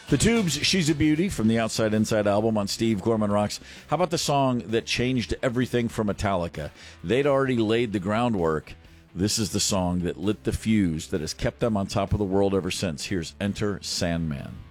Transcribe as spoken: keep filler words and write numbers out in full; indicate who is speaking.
Speaker 1: The Tubes, She's a Beauty from the Outside Inside album on Steve Gorman Rocks. How about the song that changed everything for Metallica? They'd already laid the groundwork. This is the song that lit the fuse that has kept them on top of the world ever since. Here's Enter Sandman.